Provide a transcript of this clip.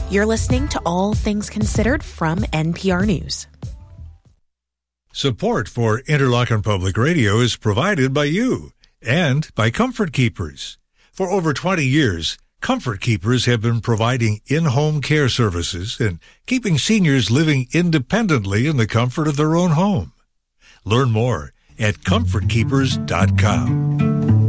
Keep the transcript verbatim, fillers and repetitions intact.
You're listening to All Things Considered from N P R News. Support for Interlochen Public Radio is provided by you and by Comfort Keepers. For over twenty years, Comfort Keepers have been providing in-home care services and keeping seniors living independently in the comfort of their own home. Learn more at comfort keepers dot com.